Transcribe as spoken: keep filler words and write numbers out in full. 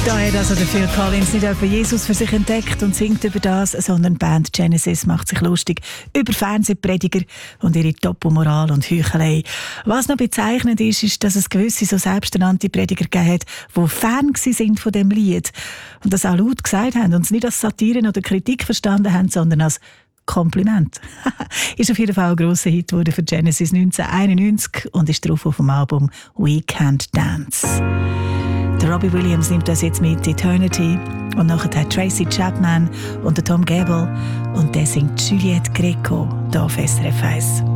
Da hat also der Phil Collins nicht etwa Jesus für sich entdeckt und singt über das, sondern die Band Genesis macht sich lustig über Fernsehprediger und ihre Doppelmoral und Heuchelei. Was noch bezeichnend ist, ist, dass es gewisse so selbsternannte Prediger gegeben hat, die Fan sind von dem Lied und das auch laut gesagt haben und es nicht als Satire oder Kritik verstanden haben, sondern als Kompliment. Ist auf jeden Fall ein grosser Hit geworden für Genesis neunzehnhunderteinundneunzig und ist drauf auf dem Album «We Can't Dance». Der Robbie Williams nimmt das jetzt mit «Eternity» und nachher Tracy Chapman und der Tom Gable und der singt Juliette Greco hier auf S R F eins.